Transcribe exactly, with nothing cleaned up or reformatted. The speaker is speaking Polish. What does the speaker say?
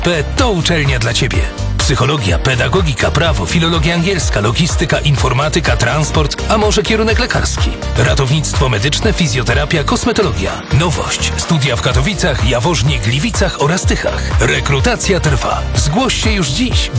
P to uczelnia dla Ciebie. Psychologia, pedagogika, prawo, filologia angielska, logistyka, informatyka, transport, a może kierunek lekarski. Ratownictwo medyczne, fizjoterapia, kosmetologia. Nowość. Studia w Katowicach, Jaworznie, Gliwicach oraz Tychach. Rekrutacja trwa. Zgłoś się już dziś.